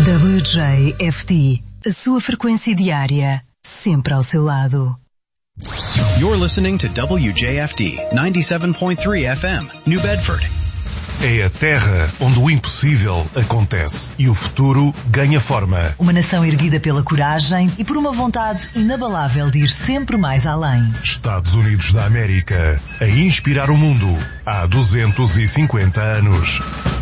WJFD, a sua frequência diária, sempre ao seu lado. You're listening to WJFD 97.3 FM, New Bedford. É a terra onde o impossível acontece e o futuro ganha forma. Uma nação erguida pela coragem e por uma vontade inabalável de ir sempre mais além. Estados Unidos da América, a inspirar o mundo há 250 anos.